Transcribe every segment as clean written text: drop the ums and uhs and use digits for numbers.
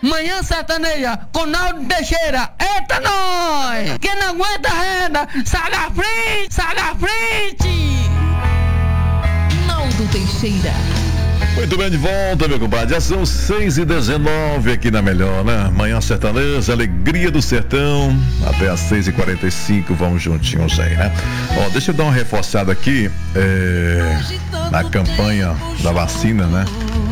Manhã Sertaneja com Naldo Teixeira. Eita nós! Quem não aguenta renda, sai à frente, sai à frente! Naldo Teixeira. Muito bem, de volta, meu compadre. Já são 6h19 aqui na Melhor, né? Manhã Sertaneja, alegria do sertão. Até às 6h45, vamos juntinhos aí, né? Ó, deixa eu dar uma reforçada aqui na campanha da vacina, né?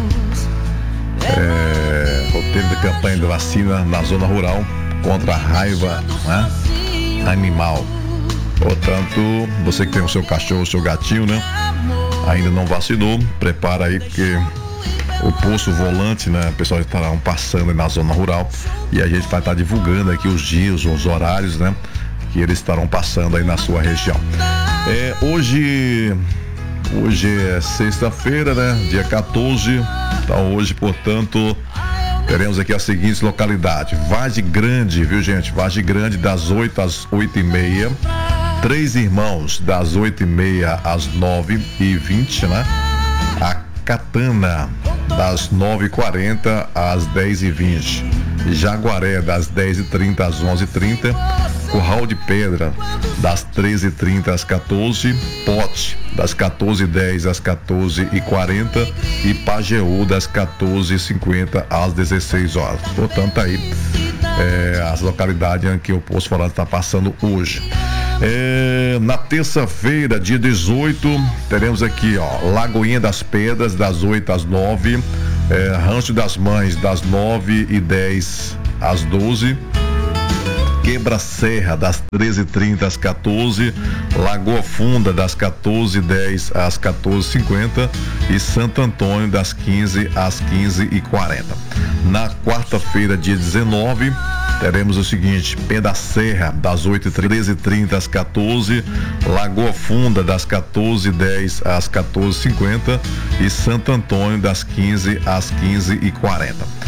Roteiro de campanha da vacina na zona rural contra a raiva, né, animal. Portanto, você que tem o seu cachorro, o seu gatinho, né, ainda não vacinou, prepara aí que o posto volante, né, o pessoal estarão passando aí na zona rural e a gente vai estar divulgando aqui os dias, os horários, né, que eles estarão passando aí na sua região. Hoje é sexta-feira, né, dia 14. Então hoje, portanto, teremos aqui as seguintes localidades: Vargem Grande, viu, gente? Vargem Grande das 8 às 8h30, Três Irmãos das 8h30 às 9h20, né? A Catana das 9h40 às 10h20, Jaguaré das 10h30 às 11h30, Curral de Pedra das 13h30 às 14h, Pote das 14h10 às 14h40 e Pajeú das 14h50 às 16 horas. Portanto, aí as localidades em que o posto volante está passando hoje. Na terça-feira, dia 18, teremos aqui, ó, Lagoinha das Pedras das 8 às 9, Rancho das Mães das 9h10 às 12, Quebra Serra das 13h30 às 14, Lagoa Funda das 14h10 às 14h50 e Santo Antônio das 15 às 15h40. Na quarta-feira, dia 19, teremos o seguinte: Pé da Serra das 13h30 às 14, Lagoa Funda das 14h10 às 14h50 e Santo Antônio das 15 às 15h40.